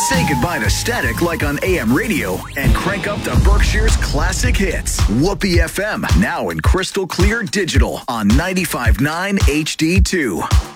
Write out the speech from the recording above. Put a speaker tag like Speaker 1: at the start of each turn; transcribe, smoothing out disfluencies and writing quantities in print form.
Speaker 1: Say goodbye to static like on AM radio and crank up the Berkshire's classic hits. Whoopee FM, now in crystal clear digital on 95.9 HD2.